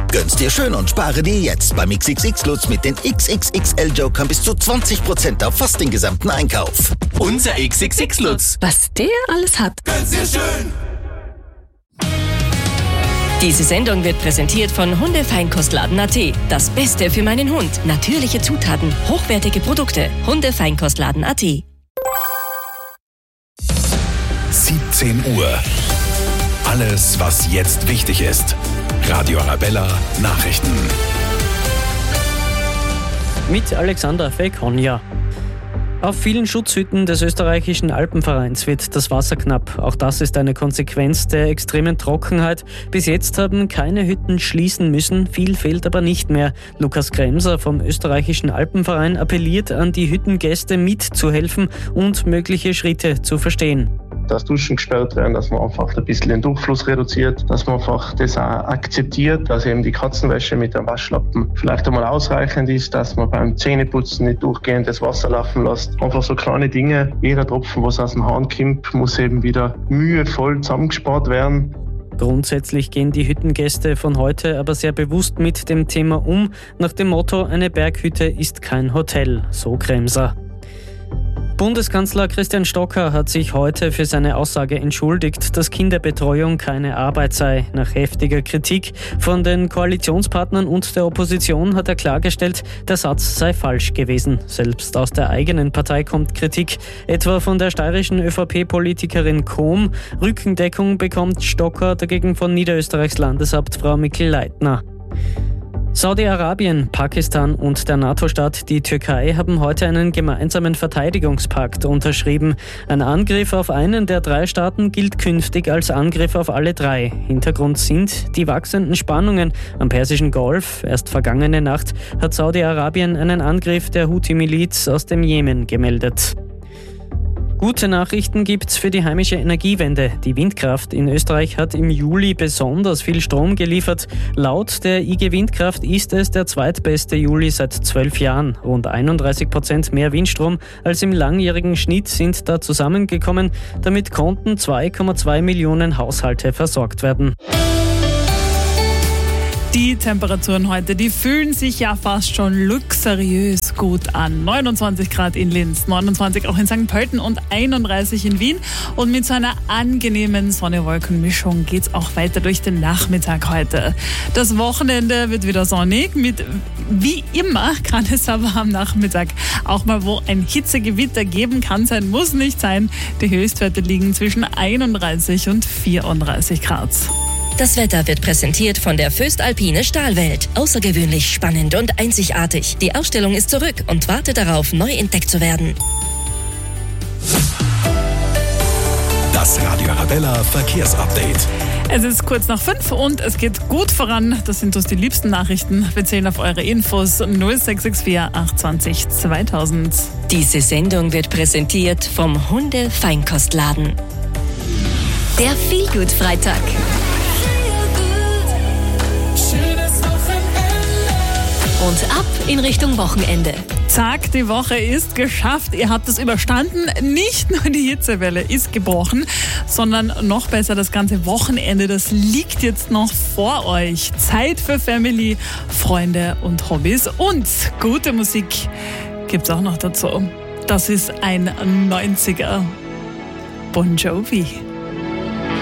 Gönn's dir schön und spare dir jetzt beim XXX Lutz mit den XXXL Jokern bis zu 20% auf fast den gesamten Einkauf. Unser XXX Lutz. Was der alles hat. Gönn's dir schön. Diese Sendung wird präsentiert von Hundefeinkostladen.at. Das Beste für meinen Hund. Natürliche Zutaten, hochwertige Produkte. Hundefeinkostladen.at. 17 Uhr. Alles, was jetzt wichtig ist. Radio Arabella Nachrichten. Mit Alexandra Fekonja. Auf vielen Schutzhütten des österreichischen Alpenvereins wird das Wasser knapp. Auch das ist eine Konsequenz der extremen Trockenheit. Bis jetzt haben keine Hütten schließen müssen, viel fehlt aber nicht mehr. Lukas Kremser vom österreichischen Alpenverein appelliert an die Hüttengäste mitzuhelfen und mögliche Schritte zu verstehen. Dass Duschen gesperrt werden, dass man einfach ein bisschen den Durchfluss reduziert, dass man einfach das auch akzeptiert, dass eben die Katzenwäsche mit dem Waschlappen vielleicht einmal ausreichend ist, dass man beim Zähneputzen nicht durchgehend das Wasser laufen lässt. Einfach so kleine Dinge. Jeder Tropfen, was aus dem Hahn kommt, muss eben wieder mühevoll zusammengespart werden. Grundsätzlich gehen die Hüttengäste von heute aber sehr bewusst mit dem Thema um, nach dem Motto, eine Berghütte ist kein Hotel, so Kremser. Bundeskanzler Christian Stocker hat sich heute für seine Aussage entschuldigt, dass Kinderbetreuung keine Arbeit sei. Nach heftiger Kritik von den Koalitionspartnern und der Opposition hat er klargestellt, der Satz sei falsch gewesen. Selbst aus der eigenen Partei kommt Kritik, etwa von der steirischen ÖVP-Politikerin Kohm. Rückendeckung bekommt Stocker dagegen von Niederösterreichs Landesabt Frau Mikl-Leitner. Saudi-Arabien, Pakistan und der NATO-Staat die Türkei haben heute einen gemeinsamen Verteidigungspakt unterschrieben. Ein Angriff auf einen der drei Staaten gilt künftig als Angriff auf alle drei. Hintergrund sind die wachsenden Spannungen am Persischen Golf. Erst vergangene Nacht hat Saudi-Arabien einen Angriff der Houthi-Miliz aus dem Jemen gemeldet. Gute Nachrichten gibt's für die heimische Energiewende. Die Windkraft in Österreich hat im Juli besonders viel Strom geliefert. Laut der IG Windkraft ist es der zweitbeste Juli seit 12 Jahren. Rund 31% mehr Windstrom als im langjährigen Schnitt sind da zusammengekommen. Damit konnten 2,2 Millionen Haushalte versorgt werden. Die Temperaturen heute, die fühlen sich ja fast schon luxuriös gut an. 29 Grad in Linz, 29 auch in St. Pölten und 31 in Wien. Und mit so einer angenehmen Sonne-Wolken-Mischung geht's auch weiter durch den Nachmittag heute. Das Wochenende wird wieder sonnig. Wie immer kann es aber am Nachmittag auch mal wo ein Hitzegewitter geben kann sein, muss nicht sein. Die Höchstwerte liegen zwischen 31 und 34 Grad. Das Wetter wird präsentiert von der Föstalpine Stahlwelt. Außergewöhnlich spannend und einzigartig. Die Ausstellung ist zurück und wartet darauf, neu entdeckt zu werden. Das Radio Arabella Verkehrsupdate. Es ist kurz nach 5 und es geht gut voran. Das sind uns die liebsten Nachrichten. Wir zählen auf eure Infos 0664 820 2000. Diese Sendung wird präsentiert vom Hundefeinkostladen. Der Feelgood-Freitag. Und ab in Richtung Wochenende. Zack, die Woche ist geschafft. Ihr habt es überstanden. Nicht nur die Hitzewelle ist gebrochen, sondern noch besser das ganze Wochenende. Das liegt jetzt noch vor euch. Zeit für Family, Freunde und Hobbys. Und gute Musik gibt's auch noch dazu. Das ist ein 90er. Bon Jovi.